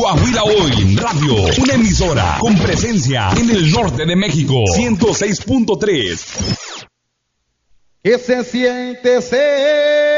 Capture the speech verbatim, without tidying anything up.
Coahuila Hoy Radio, una emisora con presencia en el norte de México, ciento seis punto tres. ¿Qué se siente ser